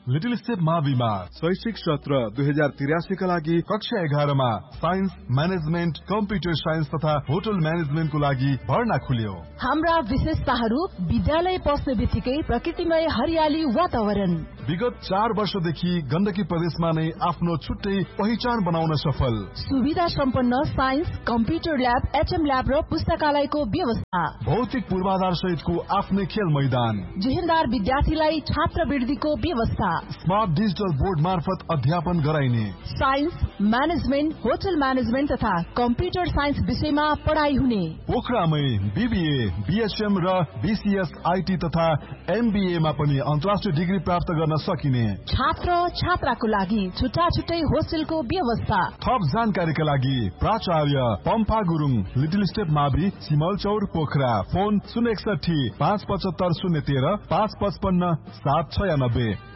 Little step माविमा शैक्षिक सत्र 2083 का लागि कक्षा 11 मा साइन्स, म्यानेजमेन्ट, कम्प्युटर साइन्स तथा होटल म्यानेजमेन्टको लागि भर्ना खुल्यो। हाम्रा विशेषताहरू विद्यालय पस्ने बित्तिकै प्रकृतिमय हरियाली वातावरण। विगत 4 वर्षदेखि गण्डकी प्रदेशमा नै आफ्नो छुट्टै पहिचान बनाउन सफल। सुविधा सम्पन्न science, computer lab, HM lab र पुस्तकालयको व्यवस्था। भौतिक पूर्वाधार सहितको आफ्नै खेल मैदान। जेहेन्दार विद्यार्थीलाई छात्रवृत्तिको व्यवस्था। स्मार्ट डिजिटल बोर्ड मार्फत अध्यापन गराइने। साइन्स, म्यानेजमेन्ट, होटल म्यानेजमेन्ट तथा कम्प्युटर साइन्स विषयमा पढाइ हुने। पोखरामै बीबीए, बीएसएम र बीसीएस आईटी तथा एमबीए मा पनि अन्तर्राष्ट्रिय डिग्री प्राप्त गर्न सकिने। छात्र छात्राको लागि छुट्टा छुट्टै होस्टेलको व्यवस्था। थप जानकारीका लागि प्राचार्य पम्फा गुरुङ, लिटिल स्टेप मावि, सिमलचौर, पोखरा। फोन 061 575 013 555 796।